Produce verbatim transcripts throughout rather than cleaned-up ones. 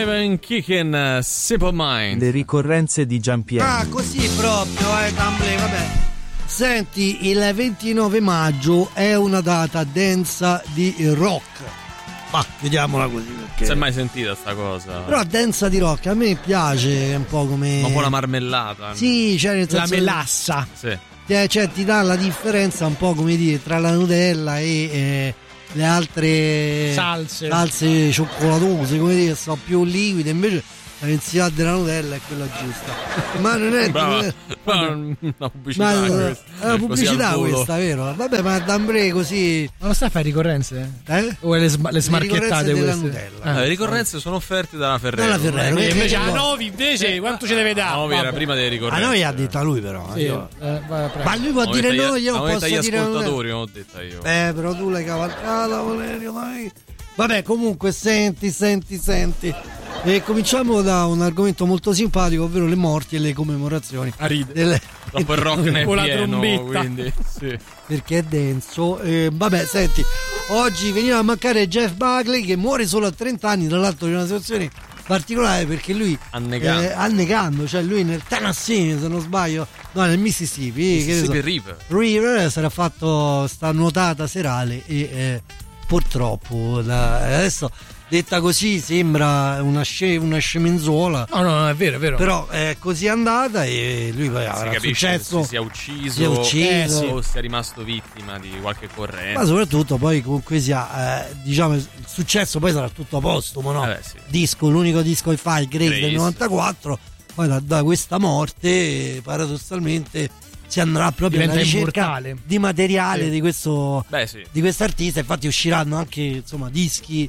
Seven Kicking, Simple Mind. Le ricorrenze di Giampiero. Ah, così proprio, eh, D'Amblè, vabbè. Senti, il ventinove maggio è una data densa di rock. Ma vediamola così perché. Si è mai sentita sta cosa? Però densa di rock, a me piace, è un po' come. Un po' la marmellata. Sì, cioè nel senso La melassa. Sì. Cioè, cioè ti dà la differenza un po' come dire tra la Nutella e eh, le altre salse salse cioccolatose, come dire, sono più liquide, invece la densità della Nutella è quella giusta. Ma non è Brava, brava, una pubblicità, ma, questa. è una pubblicità Così al volo. questa, vero? Vabbè, ma D'Ambré così. Ma lo sta a fare ricorrenze? Eh? O le, sma- le smarchettate della queste? Nutella. Ah. Eh, le ricorrenze sono offerte dalla Ferrero. Dalla Ferrero, Eh, eh, Invece eh, a Novi invece quanto ce deve dare? No, era Vabbè. prima delle Ah, ricorrenze. noi ha detto a lui però. Sì, eh, io- eh, vai, prego. Ma lui può dire Aumenta no, gli- io non aumenta posso gli dire ascoltatori, non ho detto io. Eh, però tu l'hai cavalcata, Valerio, dai. Vabbè, comunque, senti, senti, senti. E cominciamo da un argomento molto simpatico, ovvero le morti e le commemorazioni. A ride. Delle... Dopo il rock nel Con la pieno, trombetta. quindi sì. Perché è denso. Eh, vabbè, senti, oggi veniva a mancare Jeff Buckley che muore solo a trenta anni, tra l'altro in una situazione particolare perché lui Annegando. eh, annegando, cioè lui nel Tennessee, se non sbaglio, no, nel Mississippi, che ne so, Mississippi River. River sarà fatto sta nuotata serale e eh, purtroppo la, adesso detta così sembra una, sce, una scemenzola. No, no, è vero, è vero. Però è così andata e lui poi Si avrà capisce successo. se sia ucciso, si è ucciso. o sia rimasto vittima di qualche corrente. Ma soprattutto poi comunque sia eh, diciamo il successo poi sarà tutto postumo, no? Eh beh, sì. Disco, l'unico disco che fa il Grace, Grace. del novantaquattro, poi da, da questa morte paradossalmente si andrà proprio Diventa alla ricerca immortale. di materiale Sì. di questo Beh, sì. di quest'artista, infatti usciranno anche insomma dischi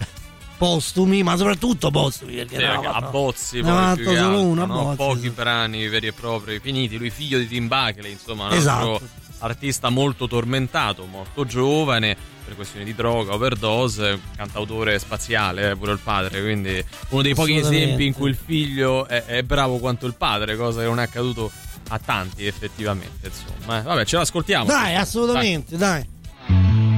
postumi, ma soprattutto postumi perché Sì, ne perché ha fatto- abbozzi, ne ha poi fatto più che solo altro, uno, no? abbozzi, Pochi sì. brani veri e propri finiti. Lui figlio di Tim Buckley, insomma, un Esatto. altro artista molto tormentato, molto giovane per questioni di droga, overdose, cantautore spaziale, eh, pure il padre, quindi uno dei pochi Assolutamente. esempi in cui il figlio è, è bravo quanto il padre, cosa che non è accaduto a tanti effettivamente, insomma. Eh, vabbè, ce l'ascoltiamo. Dai, assolutamente, dai.